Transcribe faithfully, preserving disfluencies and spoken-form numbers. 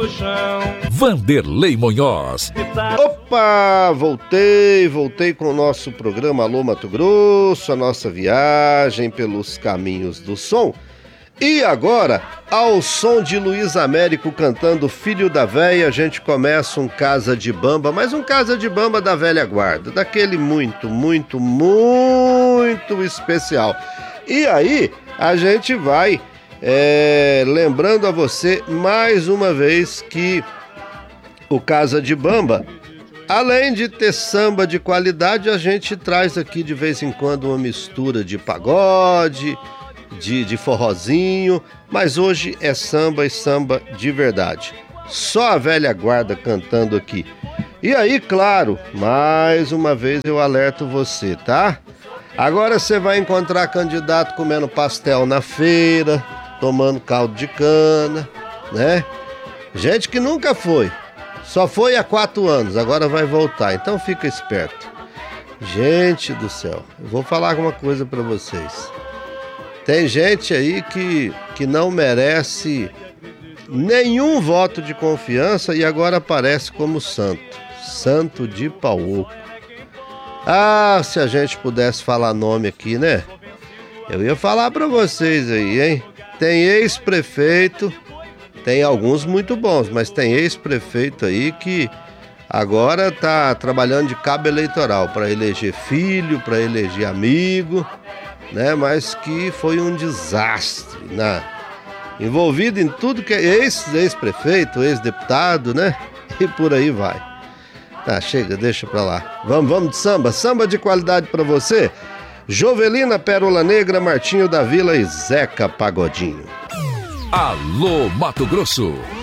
no chão. Vanderlei Monhós. Opa, voltei, voltei com o nosso programa Alô Mato Grosso, a nossa viagem pelos caminhos do som. E agora, ao som de Luiz Américo cantando Filho da Véia, a gente começa um Casa de Bamba, mas um Casa de Bamba da velha guarda, daquele muito, muito, muito especial. E aí, a gente vai é, lembrando a você mais uma vez que o Casa de Bamba, além de ter samba de qualidade, a gente traz aqui de vez em quando uma mistura de pagode, De, de forrozinho, mas hoje é samba e samba de verdade. Só a velha guarda cantando aqui. E aí, claro, mais uma vez eu alerto você, tá? Agora você vai encontrar candidato comendo pastel na feira, tomando caldo de cana, né? Gente que nunca foi, só foi há quatro anos, agora vai voltar, então fica esperto. Gente do céu, eu vou falar uma coisa pra vocês. Tem gente aí que, que não merece nenhum voto de confiança e agora aparece como santo. Santo de pau oco. Ah, se a gente pudesse falar nome aqui, né? Eu ia falar pra vocês aí, hein? Tem ex-prefeito, tem alguns muito bons, mas tem ex-prefeito aí que agora tá trabalhando de cabo eleitoral para eleger filho, para eleger amigo, né? Mas que foi um desastre, né? Envolvido em tudo que é ex, ex-prefeito, ex-deputado, né? E por aí vai. Tá, chega, deixa pra lá. Vamos, vamos de samba, samba de qualidade pra você. Jovelina, Pérola Negra, Martinho da Vila e Zeca Pagodinho. Alô Mato Grosso.